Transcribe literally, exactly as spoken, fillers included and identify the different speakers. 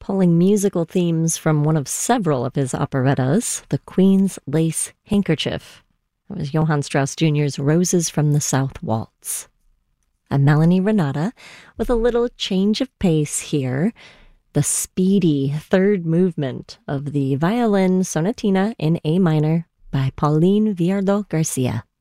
Speaker 1: pulling musical themes from one of several of his operettas, The Queen's Lace Handkerchief. That was Johann Strauss Junior's Roses from the South Waltz. And Melanie Renata with a little change of pace here, the speedy third movement of the Violin Sonatina in A minor by Pauline Viardot Garcia.